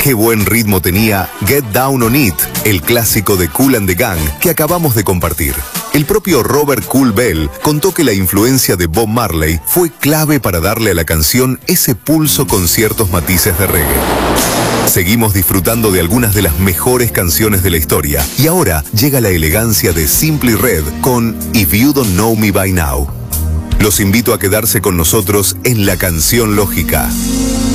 qué buen ritmo tenía Get Down on It, el clásico de Kool and the Gang que acabamos de compartir. El propio Robert Kool Bell contó que la influencia de Bob Marley fue clave para darle a la canción ese pulso con ciertos matices de reggae. Seguimos disfrutando de algunas de las mejores canciones de la historia y ahora llega la elegancia de Simply Red con If You Don't Know Me By Now. Los invito a quedarse con nosotros en La Canción Lógica.